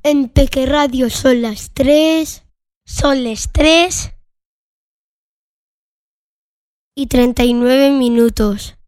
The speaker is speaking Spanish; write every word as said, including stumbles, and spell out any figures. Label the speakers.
Speaker 1: En Peque Radio son las tres. Son las tres y treinta y nueve minutos.